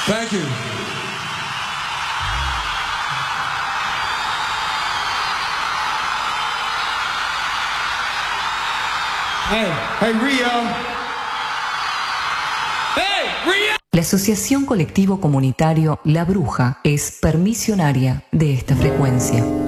Thank you. Hey, Rio. Hey, Rio. La Asociación Colectivo Comunitario La Bruja es permisionaria de esta frecuencia.